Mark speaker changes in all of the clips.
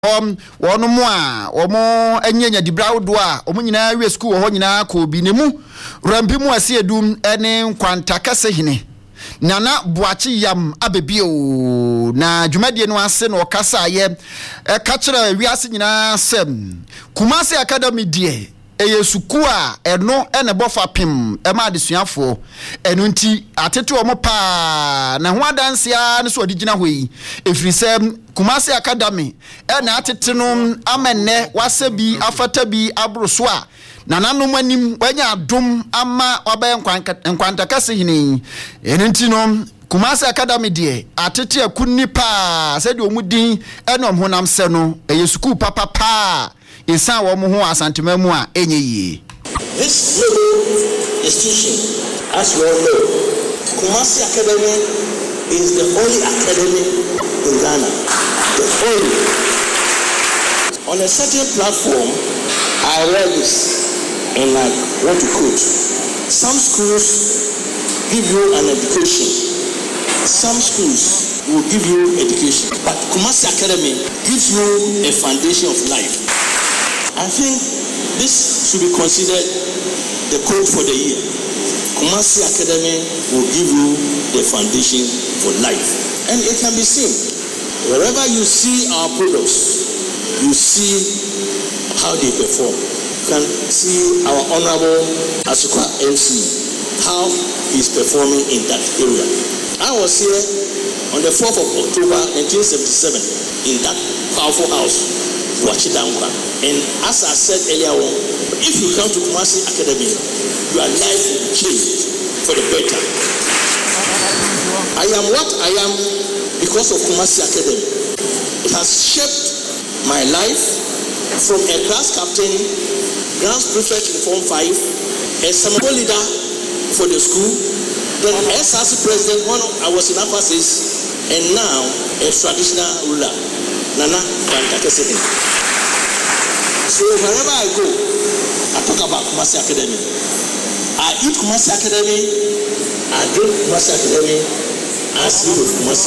Speaker 1: One more, or more, and yet the brow doa, or Munina, school, or Honina, could be Nemu, Rampimu, as he doom, and name Quantaka Sehine. Nana Boachi Yam Abebio, na Jumadian was sen or Cassa ye, a catcher, we are singing sem. Kumasi Academy, dear. Eye sukua eno ene bofa pim ema adesuafo eno nti atetu omo pa na ho adansia ne so odigina hoyi efrise Kumasi Academy ena atete no amenne wasabi afata bi abroso a na nanom anim wanya adom ama obaye nkwantaka sehini eno nti no Kumasi Academy de atete akunni pa se de omudin ena omhonam se no eye suku papa pa Isa wa muhu asantema mu a enye yi.
Speaker 2: This global institution, as you all know, Kumasi Academy is the only academy in Ghana. The only. On a certain platform, I read this and I want to quote. Some schools give you an education. Some schools will give you education. But Kumasi Academy gives you a foundation of life. I think this should be considered the code for the year. Kumasi Academy will give you the foundation for life. And it can be seen. Wherever you see our products, you see how they perform. You can see our Honorable Asukwa MC, how he's performing in that area. I was here on the 4th of October 1977 in that powerful house. And as I said earlier on, if you come to Kumasi Academy, your life will change for the better. I am what I am because of Kumasi Academy. It has shaped my life from a class captain, class prefect in Form 5, a seminary leader for the school, then SRC president when I was in Aqua 6, and now a traditional ruler. Nana Quantaka Sehine. So wherever I go, I talk about Kumasi Academy. I eat Kumasi Academy, I drink Kumasi Academy, I sleep with Kumasi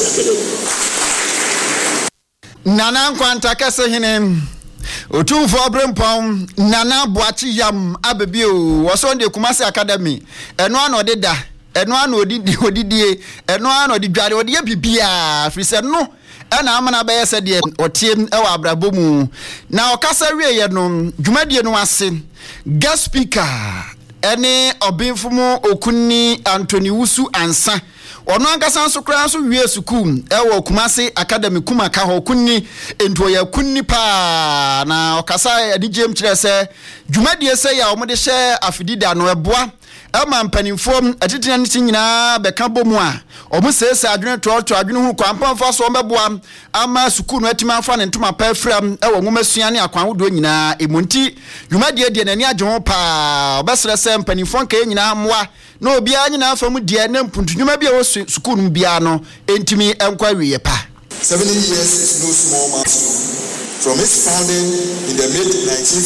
Speaker 2: Academy.
Speaker 1: Nana Quantaka Sehine. Otu for Brempom, Nana Boachi Yam Abebio was on the Kumasi Academy. And one or did that, and one or did the and one or the Jari or the Bia. We said no. Ana amana be se de otiem e wa abrabomu na okasa wie no dwumadie no ase guest speaker ene obinfumu okunni Anthony Wusu ansa ono ankasa so kra so wie sukum e wo Kumasi Academy kumaka ho kunni ento ya kunni pa na okasa adijem kire se dwumadie se ya omode hye afidida no eboa ama mpanimfom atitena nti nyina beka bomu a omu sese adwene to adwene hu kwampanfa so mbeboa ama suku no atima afa ne ntoma pa afram e wo nwomasuya ne akwan wodo nyina emunti dwumadie de nani agye ho pa obesere se mpanimfom ka nyina moa na obia nyina afam de na mpuntu dwuma bia wo suku no bia no entimi enkwa wiye pa.
Speaker 3: 70 years is no small milestone. From its founding in the mid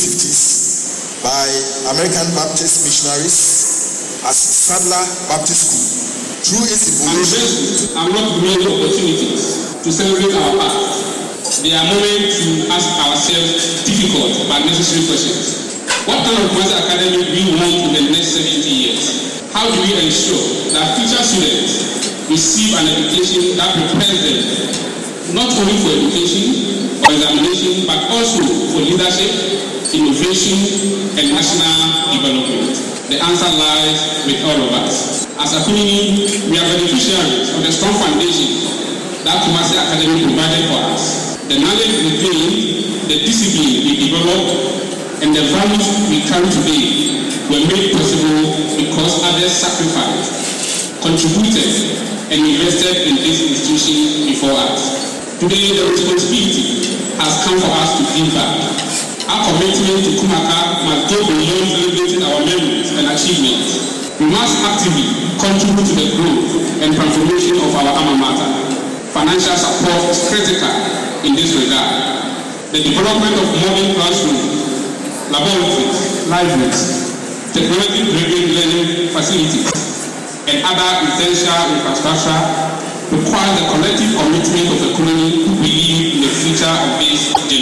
Speaker 3: 1950s by American Baptist missionaries as Sadler Baptist School. Through its evolution,
Speaker 4: are not great opportunities to celebrate our past. They are moments to ask ourselves difficult but necessary questions. What kind of Kumasi Academy do we want in the next 70 years? How do we ensure that future students receive an education that prepares them not only for education or examination but also for leadership, innovation, and national development? The answer lies with all of us. As a community, we are beneficiaries of the strong foundation that Kumasi Academy provided for us. The knowledge we gained, the discipline we developed, and the values we carry today were made possible because others sacrificed, contributed, and invested in this institution before us. Today, the responsibility has come for us to give back. Our commitment to Kumaka must go beyond celebrating our memories and achievements. We must actively contribute to the growth and transformation of our alma mater. Financial support is critical in this regard. The development of modern classrooms, laboratories, libraries, technology-driven learning facilities, and other essential infrastructure requires the collective commitment of the community who believe in the future of this generation.